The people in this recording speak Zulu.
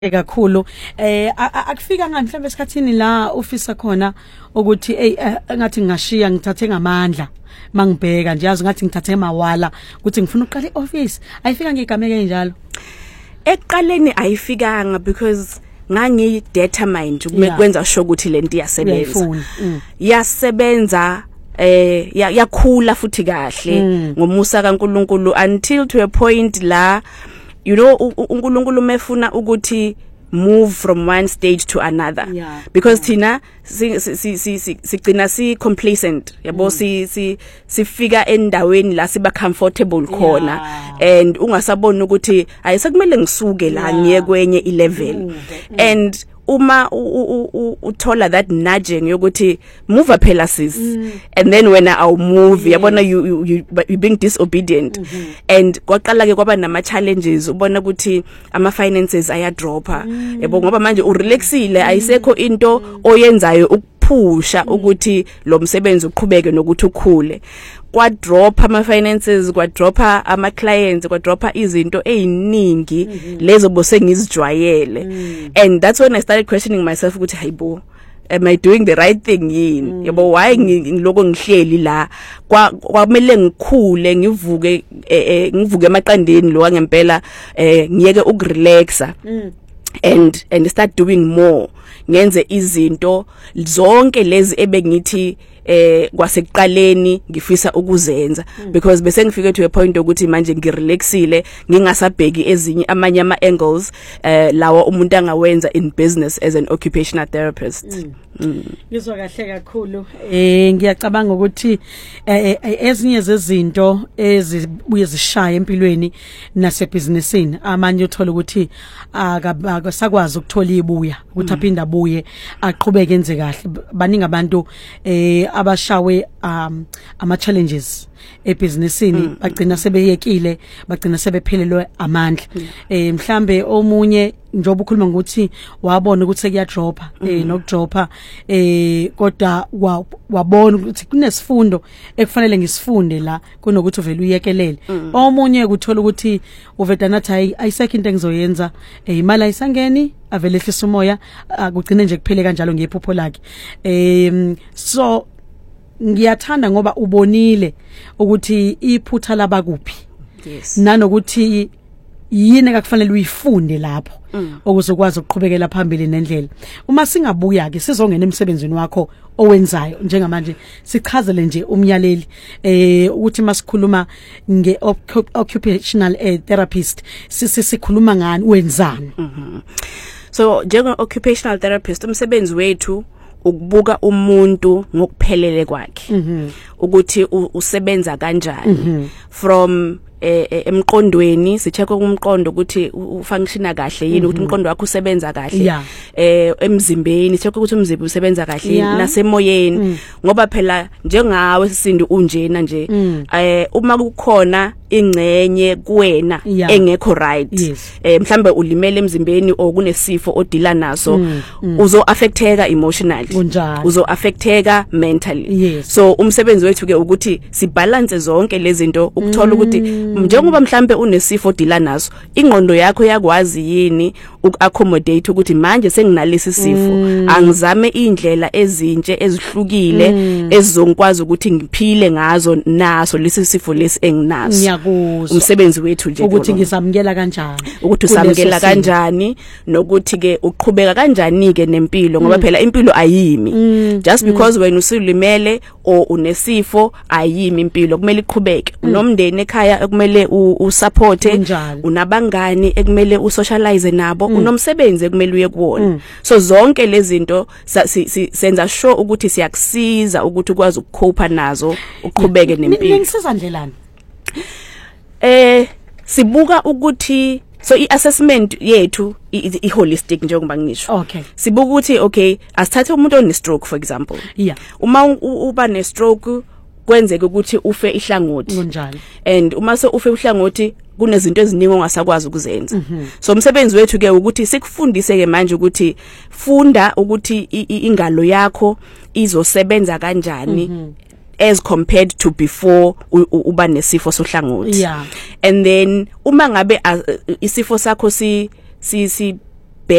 kakhulu akufika mhlawumbe esikhathini la ufisa khona ukuthi engathi ngingashiya ngithathe ngamandla mangibheka nje yazi ngathi ngithathe mawala ukuthi ngifuna uqala ioffice ayifika ngigameke njalo eqaleni ayifikanga because ngangi determined ukwenza sure ukuthi lento iyasebenza yasebenza yakhula futhi kahle ngomusa kaNkulunkulu until to a point la you know uNkulunkulu mefuna ukuthi move from one stage to another because thina sigcina si complacent yabo sifika endaweni la siba comfortable khona and ungasabona ukuthi ayisekumele ngisuke la ngiye kwenye level and uma uthola that nudging yokuthi move phela sis and then when I'll move yabona you being disobedient and kwaqala ke kwaba nama challenges ubona ukuthi ama finances aya dropa yabo ngoba manje urelaxile ayisekho into oyenzayo ukuphusha ukuthi lo msebenzi uqhubeke nokuthi ukhule kwadropa ama finances kwadropa ama clients kwadropa izinto eziningi lezo bose ngizijwayele and that's when I started questioning myself ukuthi hayibo am I doing the right thing yini yabo why ngiloko ngihleli la kwamele ngikhule ngivuke emaqandeni lo ngempela ngiyeke ukurelaxa and start doing more ngenze izinto zonke lezi ebengithi kwasekuqaleni ngifisa ukuzenza because bese ngifike to a point ukuthi manje ngirelaxile ngingasabheki ezinye amanye ama angles lawa umuntu angawenza in business as an occupational therapist. Ngizwa kahle kakhulu ngiyacabanga ukuthi ezinye zezinto ezibuye zishaya empilweni nasebusinessini amanye uthola ukuthi akasakwazi ukuthola ibuya ukuthi aphinda abuye aqhubeke enze kahle baningi abantu abashawe ama challenges ebusinessini bagcina sebeyekile bagcina sebephelelwe amandla mhlambe omunye njoba ukhuluma ngokuthi wabona ukuthi sekuyadropa nokudropa kodwa wabona ukuthi kunesifundo ekufanele ngisifunde la kunokuthi uvela uyekelele omunye ukuthola ukuthi uveda nathi ayisekho into engizoyenza imali ayisangeni avele ehlisa umoya akugcine nje kuphele kanjalo ngephupho lakhe so ngiyathanda ngoba ubonile ukuthi iphutha labakuphi nanokuthi yini akufanele uyifunde lapho ukuze ukwazi ukuqhubekela phambili nendlela uma singabuya ke sizongena emsebenzini wakho owenzayo njengamanje sichazele nje umyaleli ukuthi masikhuluma nge occupational therapist sikhuluma ngani wenzani so njengo occupational therapist umsebenzi wethu ukubuka umuntu ngokuphelele kwakhe ukuthi usebenza kanjani from emqondweni sicheke umqondo ukuthi ufunctiona kahle yini ukuthi umqondo wakho usebenza kahle emzimbeni sicheke ukuthi umzimba usebenza kahle nasemoyeni ngoba phela njengawe sisindi unjena nje uma kukhona ingcenye kuwena engekho right mhlambe ulimele emzimbeni or kunesifo odila naso uzo affecteka emotionally uzo affecteka mentally so umsebenzi wethu ke ukuthi sibalance zonke lezi zinto ukuthola ukuthi njengoba mhlambe unesifo odila naso ingqondo yakho yakwazi yini ukuaccommodate ukuthi manje senginalesi sifo angizame indlela ezintshe ezihlukile ezizongikwazi ukuthi ngiphile ngazo naso lesi sifo lesi enginaso umsebenzi wethu nje ukuthi ngisamkela kanjani ukuthi usamkela kanjani nokuthi ke uqhubeka kanjani ke nempilo ngoba phela impilo ayimi just because wena usulimele o unesifo ayimi impilo kumele iqhubeke unomndeni ekhaya ekumele usupport unabangani ekumele usocialize nabo unomsebenzi ekumele uye kuwona so zonke lezi zinto senza sure ukuthi siyakusiza ukuthi ukwazi ukucope nazo uqhubeke nempilo ngisiza ndlelani sibuka ukuthi so i-assessment yethu i-holistic njengoba ngisho okay sibuka ukuthi okay asithathe umuntu one stroke for example uma uba ne stroke kwenzeke ukuthi ufe ihlangothi kunjalo and uma se ufe uhlangothi kunezinto eziningi ongasakwazi ukuzenza so umsebenzi wethu ke ukuthi sikufundise ke manje ukuthi funda ukuthi ingalo yakho izosebenza kanjani as compared to before uba nesifo sohlangothi and then uma ngabe isifo sakho si